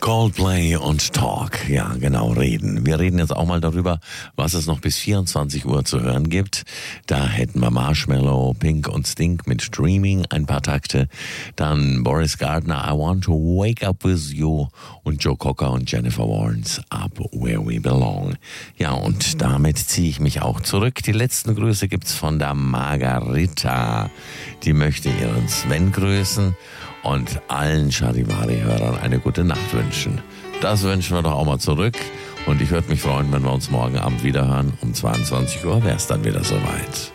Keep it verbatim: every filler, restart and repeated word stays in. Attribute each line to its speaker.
Speaker 1: Coldplay und Talk, ja genau, reden. Wir reden jetzt auch mal darüber, was es noch bis vierundzwanzig Uhr zu hören gibt. Da hätten wir Marshmallow, Pink und Stink mit Streaming, ein paar Takte. Dann Boris Gardner, I Want to Wake Up With You und Joe Cocker und Jennifer Warnes, Up Where We Belong. Ja, und damit ziehe ich mich auch zurück. Die letzten Grüße gibt's von der Margarita. Die möchte ihren Sven grüßen und allen Charivari-Hörern eine gute Nacht wünschen. Das wünschen wir doch auch mal zurück. Und ich würde mich freuen, wenn wir uns morgen Abend wiederhören. Um zweiundzwanzig Uhr wäre es dann wieder soweit.